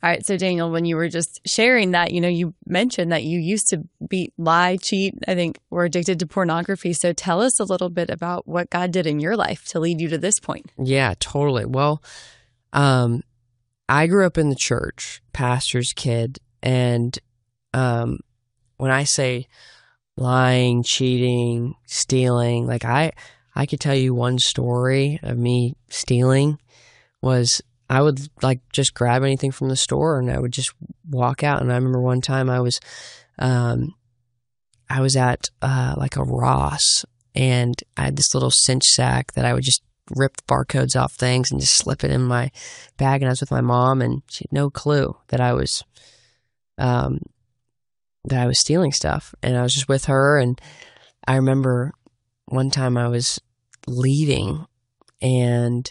All right. So Daniel, when you were just sharing that, you mentioned that you used to lie, cheat, I think were addicted to pornography. So tell us a little bit about what God did in your life to lead you to this point. Yeah, totally. Well, I grew up in the church, pastor's kid. And when I say lying, cheating, stealing, like I could tell you one story of me stealing was I would like just grab anything from the store and I would just walk out. And I remember one time I was at like a Ross, and I had this little cinch sack that I would just rip barcodes off things and just slip it in my bag. And I was with my mom, and she had no clue that I was stealing stuff. And I was just with her. And I remember one time I was leaving, and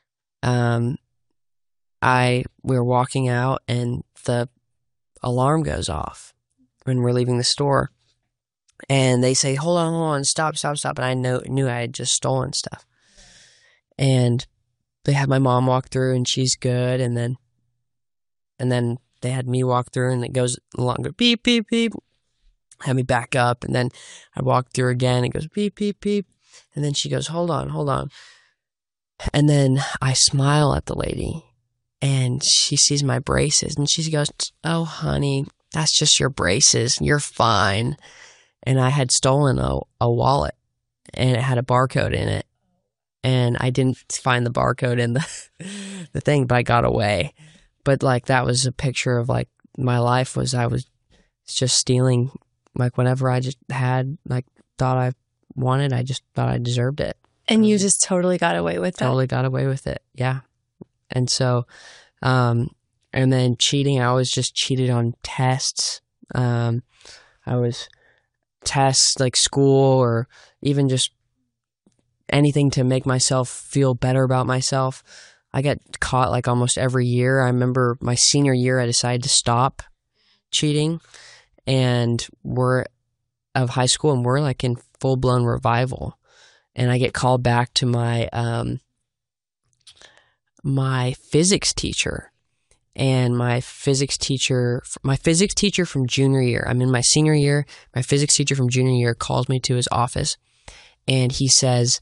we were walking out, and the alarm goes off when we're leaving the store, and they say, hold on, stop. And I knew I had just stolen stuff. And they had my mom walk through, and she's good. And then they had me walk through, and it goes along, go beep, beep, beep, had me back up. And then I walked through again, it goes beep, beep, beep. And then she goes, hold on. And then I smile at the lady, and she sees my braces, and she goes, oh, honey, that's just your braces. You're fine. And I had stolen a wallet, and it had a barcode in it. And I didn't find the barcode in the thing, but I got away. But like, that was a picture of like my life was I was just stealing, like whenever I just had, like thought I wanted, I just thought I deserved it. And you just totally got away with that? Totally got away with it, yeah. And so, and then cheating, I always just cheated on tests. I was tests like school, or even just anything to make myself feel better about myself. I got caught like almost every year. I remember my senior year, I decided to stop cheating, and we're of high school, and we're like in full blown revival. And I get called back to my my physics teacher, and my physics teacher from junior year. I'm in my senior year. My physics teacher from junior year calls me to his office, and he says,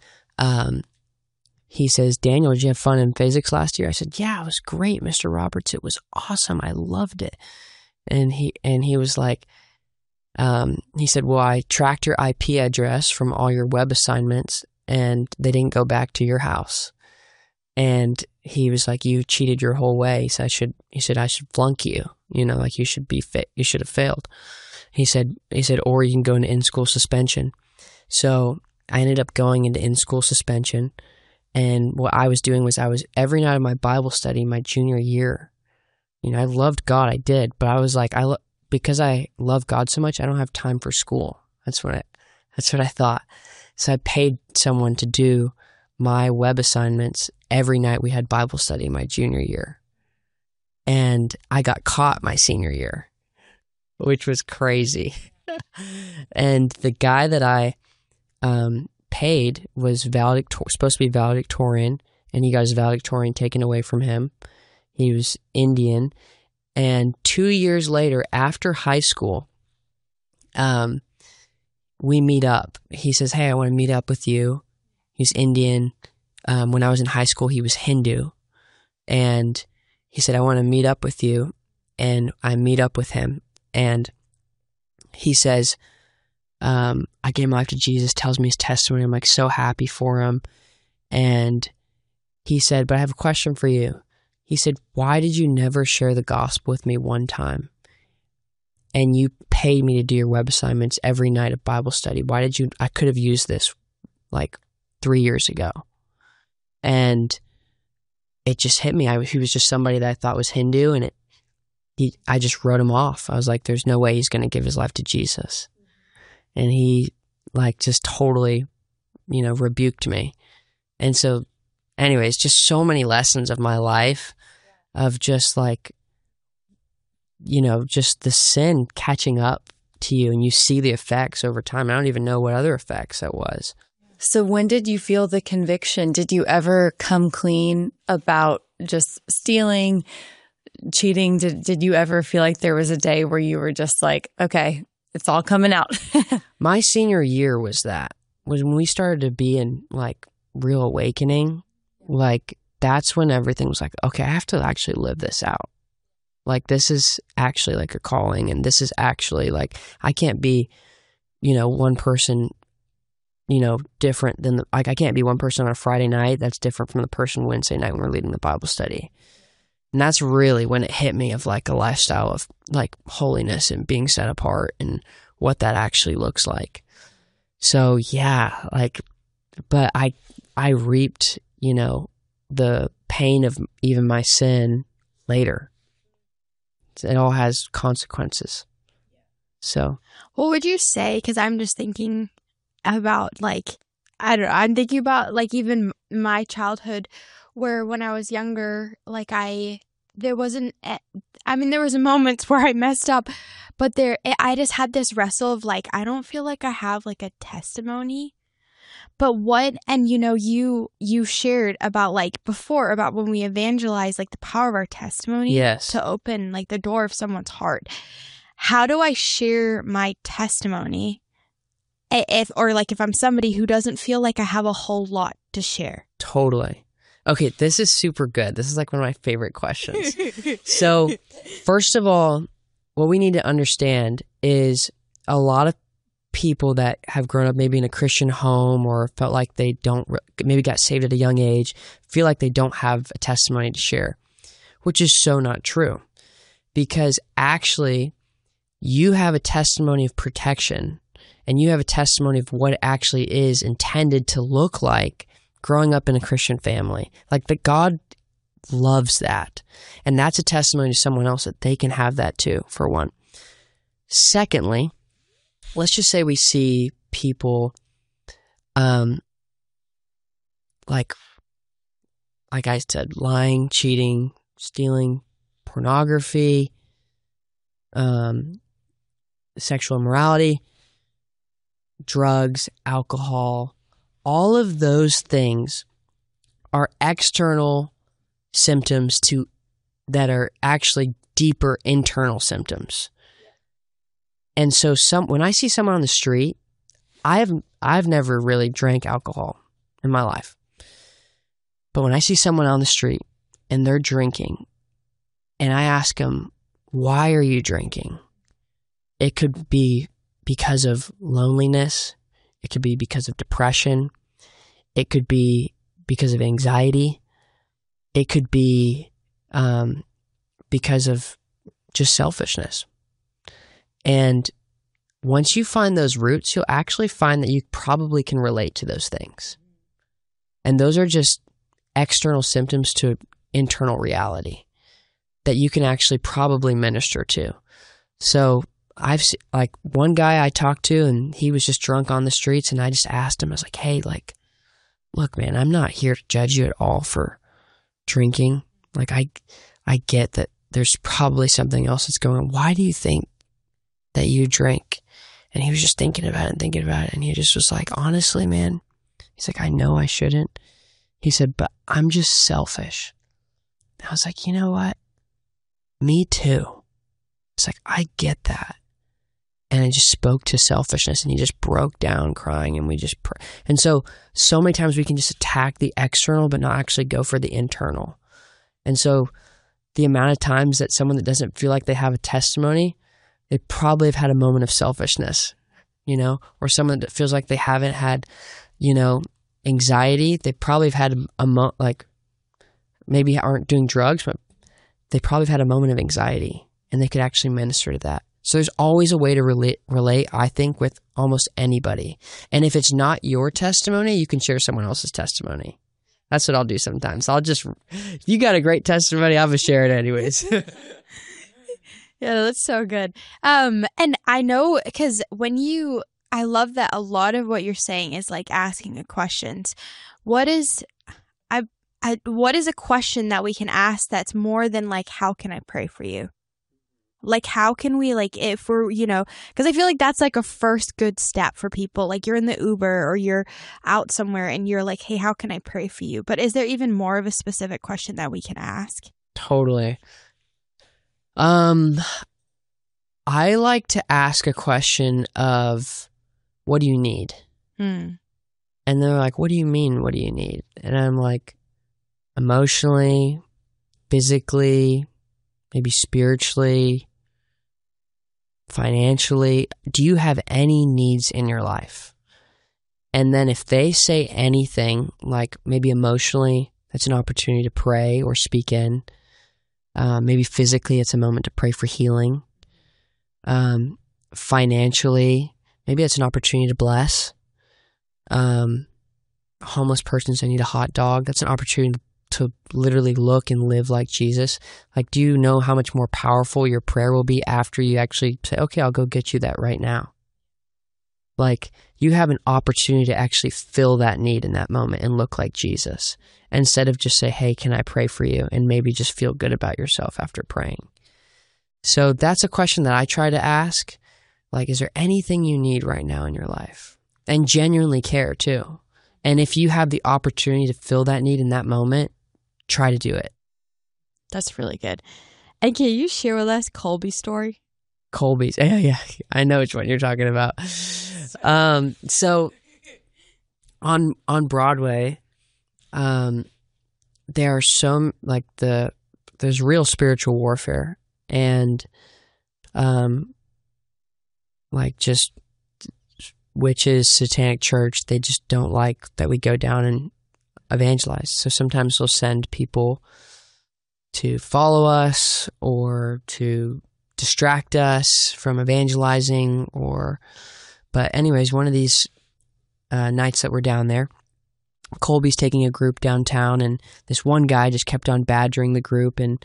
Daniel, did you have fun in physics last year? I said, yeah, it was great, Mr. Roberts. It was awesome. I loved it. And he was like, he said, well, I tracked your IP address from all your web assignments, and they didn't go back to your house. And he was like, you cheated your whole way. So he said, I should flunk you, like you should have failed. He said, or you can go into in-school suspension. So I ended up going into in-school suspension. And what I was doing was every night of my Bible study my junior year, I loved God, I did, but I was like, because I love God so much, I don't have time for school. That's what I thought. So I paid someone to do my web assignments every night we had Bible study my junior year. And I got caught my senior year, which was crazy. And the guy that I paid was supposed to be valedictorian, and he got his valedictorian taken away from him. He was Indian. And 2 years later, after high school, we meet up. He says, hey, I want to meet up with you. He's Indian. When I was in high school, he was Hindu. And he said, I want to meet up with you. And I meet up with him. And he says, I gave my life to Jesus, tells me his testimony. I'm like so happy for him. And he said, but I have a question for you. He said, why did you never share the gospel with me one time? And you paid me to do your web assignments every night of Bible study. Why did you? I could have used this like 3 years ago. And it just hit me. He was just somebody that I thought was Hindu, and I just wrote him off. I was like, there's no way he's going to give his life to Jesus. And he like just totally, rebuked me. And so anyways, just so many lessons of my life of just like, just the sin catching up to you, and you see the effects over time. I don't even know what other effects that was. So when did you feel the conviction? Did you ever come clean about just stealing, cheating, did you ever feel like there was a day where you were just like, okay, it's all coming out? My senior year was when we started to be in like real awakening. Like that's when everything was like, okay, I have to actually live this out. Like this is actually like a calling, and this is actually like, I can't be, one person, different than I can't be one person on a Friday night that's different from the person Wednesday night when we're leading the Bible study. And that's really when it hit me of like a lifestyle of like holiness and being set apart and what that actually looks like. So yeah, but I reaped, the pain of even my sin later. It all has consequences. So what would you say? Because I'm just thinking about like, I don't know, I'm thinking about like even my childhood where when I was younger, like there was moments where I messed up, but I just had this wrestle of like, I don't feel like I have like a testimony. But you shared about like before about when we evangelize, like the power of our testimony to open like the door of someone's heart. How do I share my testimony if I'm somebody who doesn't feel like I have a whole lot to share? Totally. Okay, this is super good. This is like one of my favorite questions. So, first of all, what we need to understand is a lot of people that have grown up maybe in a Christian home or felt like they maybe got saved at a young age, feel like they don't have a testimony to share, which is so not true. Because actually, you have a testimony of protection, and you have a testimony of what it actually is intended to look like growing up in a Christian family. Like that God loves that. And that's a testimony to someone else that they can have that too, for one. Secondly, let's just say we see people like I said, lying, cheating, stealing, pornography, sexual immorality, drugs, alcohol. All of those things are external symptoms that are actually deeper internal symptoms. And so when I see someone on the street, I've never really drank alcohol in my life. But when I see someone on the street and they're drinking, and I ask them, why are you drinking? It could be because of loneliness. It could be because of depression. It could be because of anxiety. It could be because of just selfishness. And once you find those roots, you'll actually find that you probably can relate to those things. And those are just external symptoms to internal reality that you can actually probably minister to. So I've like one guy I talked to, and he was just drunk on the streets, and I just asked him, I was like, hey, like, look, man, I'm not here to judge you at all for drinking. Like, I get that there's probably something else that's going on. Why do you think that you drink? And he was just thinking about it. And he just was like, honestly, man, he's like, I know I shouldn't. He said, but I'm just selfish. And I was like, you know what? Me too. It's like, I get that. And it just spoke to selfishness, and he just broke down crying, and we just and so many times we can just attack the external but not actually go for the internal. And so the amount of times that someone that doesn't feel like they have a testimony, they probably have had a moment of selfishness, or someone that feels like they haven't had, anxiety, they probably have had like maybe aren't doing drugs, but they probably have had a moment of anxiety, and they could actually minister to that. So there's always a way to relate, I think, with almost anybody. And if it's not your testimony, you can share someone else's testimony. That's what I'll do sometimes. If you got a great testimony, I'm going to share it anyways. Yeah, that's so good. And I know, because I love that a lot of what you're saying is like asking the questions. What is a question that we can ask that's more than like, how can I pray for you? Like, how can we, like, if we're, because I feel like that's like a first good step for people. Like, you're in the Uber or you're out somewhere and you're like, hey, how can I pray for you? But is there even more of a specific question that we can ask? Totally. I like to ask a question of, what do you need? And they're like, what do you mean, what do you need? And I'm like, emotionally, physically, maybe spiritually, financially, do you have any needs in your life? And then if they say anything, like maybe emotionally, that's an opportunity to pray or speak in. Maybe physically, it's a moment to pray for healing. Financially, maybe it's an opportunity to bless. Homeless persons that need a hot dog, that's an opportunity to literally look and live like Jesus. Like, do you know how much more powerful your prayer will be after you actually say, okay, I'll go get you that right now? Like, you have an opportunity to actually fill that need in that moment and look like Jesus, instead of just say, hey, can I pray for you? And maybe just feel good about yourself after praying. So that's a question that I try to ask. Like, is there anything you need right now in your life? And genuinely care too. And if you have the opportunity to fill that need in that moment, try to do it. That's really good. And can you share with us Colby's story? Colby's. Yeah. I know which one you're talking about. So on Broadway, there are some, like, there's real spiritual warfare, and like, just witches, satanic church, they just don't like that we go down and evangelize. So sometimes they'll send people to follow us or to distract us from evangelizing, but anyways, one of these nights that we're down there, Colby's taking a group downtown, and this one guy just kept on badgering the group and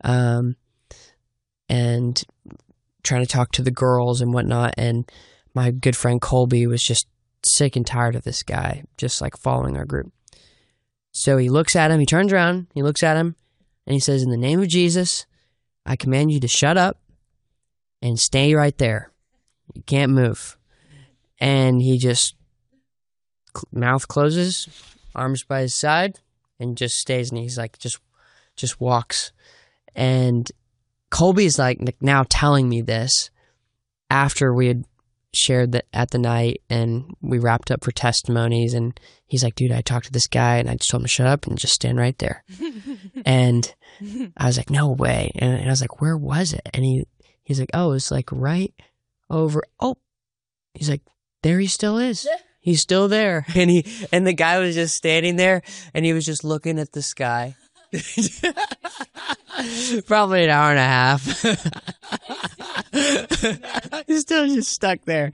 trying to talk to the girls and whatnot. And my good friend Colby was just sick and tired of this guy just like following our group. So he looks at him, he turns around, he looks at him, and he says, in the name of Jesus, I command you to shut up and stay right there. You can't move. And he just, mouth closes, arms by his side, and just stays, and he's like, just walks. And Colby's like now telling me this after we had shared that at the night and we wrapped up for testimonies, and he's like, dude, I talked to this guy and I just told him to shut up and just stand right there. And I was like, no way. And I was like, where was it? And he's like, oh, it's like right over. Oh, he's like, there he still is. He's still there. And the guy was just standing there, and he was just looking at the sky. Probably an hour and a half. He's still just stuck there.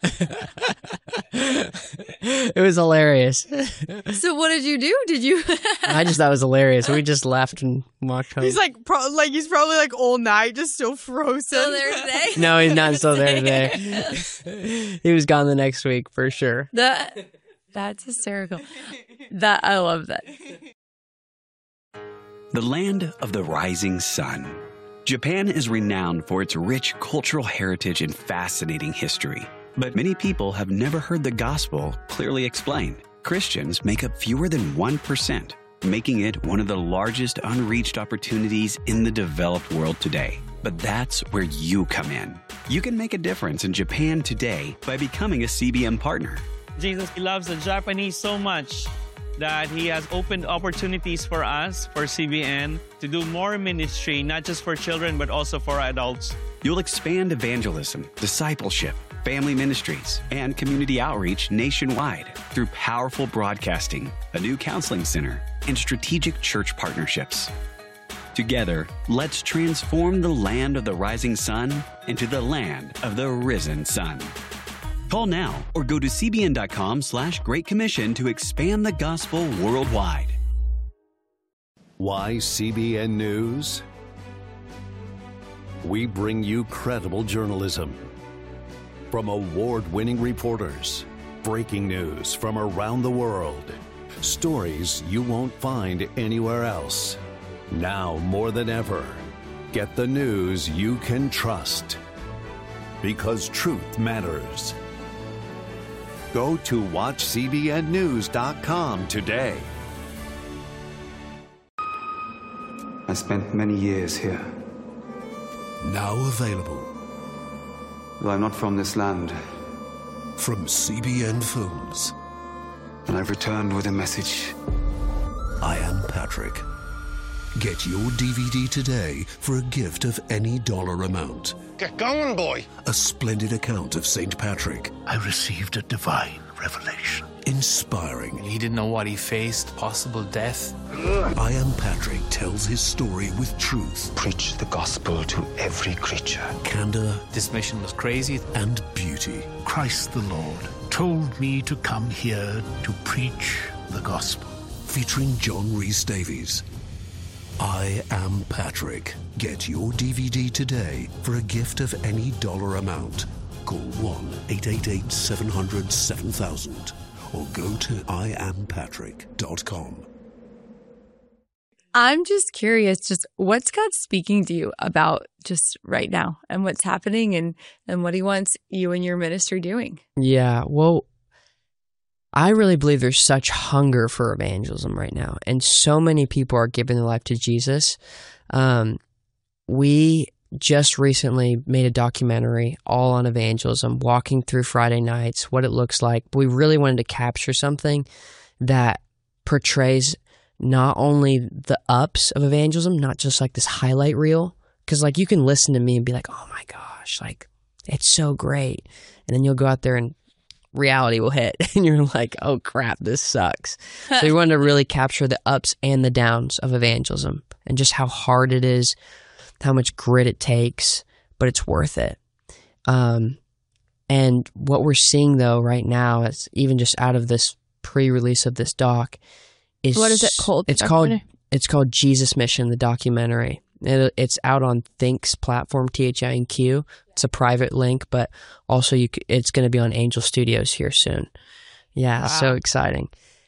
It was hilarious. So what did you do? Did you? I just thought it was hilarious. We just left and walked home. He's like, he's probably like all night, just still frozen. Still there today? No, he's not still there today. He was gone the next week for sure. That's hysterical. I love that. The land of the rising sun. Japan is renowned for its rich cultural heritage and fascinating history. But many people have never heard the gospel clearly explained. Christians make up fewer than 1%, making it one of the largest unreached opportunities in the developed world today. But that's where you come in. You can make a difference in Japan today by becoming a CBN partner. Jesus loves the Japanese so much that he has opened opportunities for us, for CBN, to do more ministry, not just for children, but also for adults. You'll expand evangelism, discipleship, family ministries, and community outreach nationwide through powerful broadcasting, a new counseling center, and strategic church partnerships. Together, let's transform the land of the rising sun into the land of the risen sun. Call now or go to cbn.com/Great Commission to expand the gospel worldwide. Why CBN News? We bring you credible journalism from award-winning reporters, breaking news from around the world, stories you won't find anywhere else. Now more than ever, get the news you can trust, because truth matters. Go to watchcbnnews.com today. I spent many years here, Now available. Though I'm not from this land. From CBN Films. And I've returned with a message. I Am Patrick. Get your DVD today for a gift of any dollar amount. Get going, boy. A splendid account of St. Patrick. I received a divine revelation. Inspiring. He didn't know what he faced, possible death. I Am Patrick tells his story with truth. Preach the gospel to every creature. Candor. This mission was crazy. And beauty. Christ the Lord told me to come here to preach the gospel. Featuring John Rhys Davies. I Am Patrick. Get your DVD today for a gift of any dollar amount. Call 1-888-700-7000 or go to iampatrick.com. I'm just curious, just what's God speaking to you about just right now and what's happening and what he wants you and your ministry doing? Yeah, well, I really believe there's such hunger for evangelism right now, and so many people are giving their life to Jesus. We just recently made a documentary all on evangelism, walking through Friday nights, what it looks like. But we really wanted to capture something that portrays not only the ups of evangelism, not just like this highlight reel, because like you can listen to me and be like, oh my gosh, like it's so great. And then you'll go out there and reality will hit and you're like, oh crap, this sucks. So we wanted to really capture the ups and the downs of evangelism and just how hard it is, how much grit it takes, but it's worth it. And what we're seeing though right now is even just out of this pre-release of this doc is what is it called? It's called Jesus Mission, the documentary. It's out on Think's platform, THINQ. It's a private link, but also it's going to be on Angel Studios here soon. Yeah, wow. So exciting.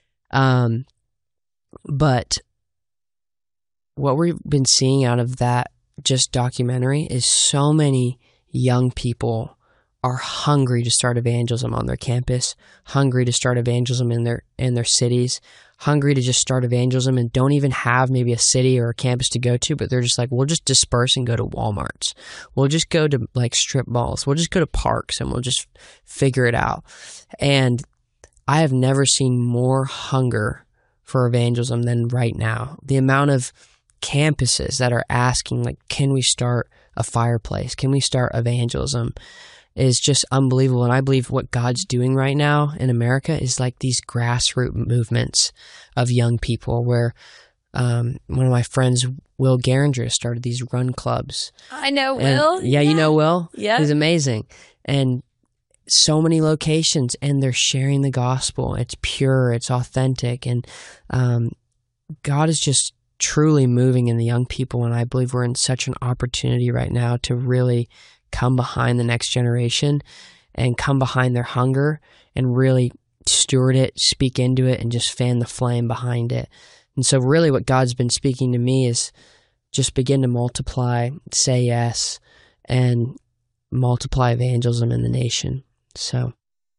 But what we've been seeing out of that just documentary is so many young people are hungry to start evangelism on their campus, hungry to start evangelism in their cities, hungry to just start evangelism and don't even have maybe a city or a campus to go to, but they're just like, we'll just disperse and go to Walmarts. We'll just go to like strip malls. We'll just go to parks and we'll just figure it out. And I have never seen more hunger for evangelism than right now. The amount of campuses that are asking, like, can we start a fireplace? Can we start evangelism? Is just unbelievable. And I believe what God's doing right now in America is like these grassroots movements of young people where one of my friends, Will Garinger, started these run clubs. I know Will. Yeah, you know Will? Yeah. He's amazing. And so many locations, and they're sharing the gospel. It's pure, it's authentic. And God is just truly moving in the young people. And I believe we're in such an opportunity right now to really come behind the next generation and come behind their hunger and really steward it, speak into it, and just fan the flame behind it. And so really what God's been speaking to me is just begin to multiply, say yes, and multiply evangelism in the nation. So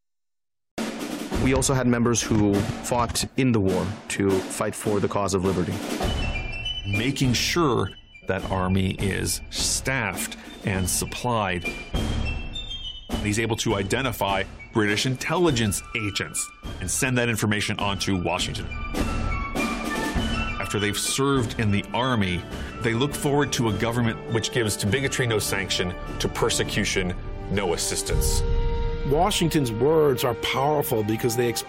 we also had members who fought in the war to fight for the cause of liberty. Making sure that army is staffed and supplied. He's able to identify British intelligence agents and send that information on to Washington. After they've served in the army, they look forward to a government which gives to bigotry no sanction, to persecution no assistance. Washington's words are powerful because they